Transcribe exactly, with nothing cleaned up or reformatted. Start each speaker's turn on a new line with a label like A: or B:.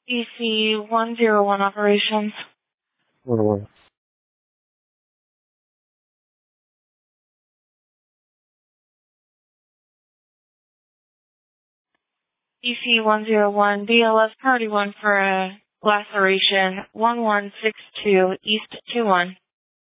A: E C one zero one operations.
B: One one.
A: E C one zero one, B L S party one for a laceration, one one six two East two one.